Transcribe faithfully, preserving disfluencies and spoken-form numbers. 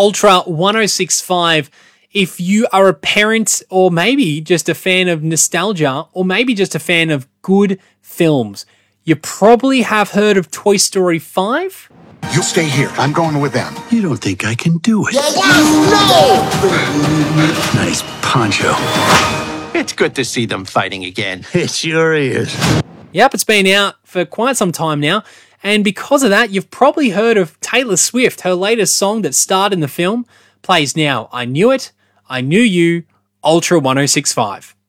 Ultra ten sixty-five. If you are a parent or maybe just a fan of nostalgia or maybe just a fan of good films, you probably have heard of Toy Story five. You stay here. I'm going with them. You don't think I can do it? Yes! No! Nice poncho. It's good to see them fighting again. It sure is. Yep, it's been out for quite some time now. And because of that, you've probably heard of Taylor Swift. Her latest song that starred in the film plays now. I Knew It, I Knew You, Ultra ten sixty-five.